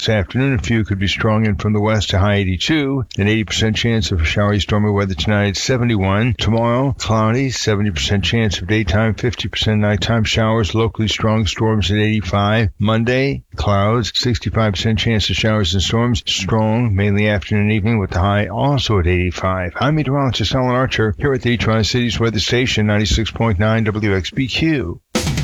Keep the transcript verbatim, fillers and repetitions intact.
this afternoon. A few could be strong in from the west to high eighty-two. An eighty percent chance of showery, stormy weather tonight, seventy-one. Tomorrow, cloudy, seventy percent chance of daytime, fifty percent nighttime showers, locally strong storms at eighty-five. Monday, clouds, sixty-five percent chance of showers and storms, strong, mainly afternoon and evening, with the high also at eighty-five. I'm meteorologist Alan Archer here at the Tri-Cities Weather Station, ninety-six point nine W X B Q.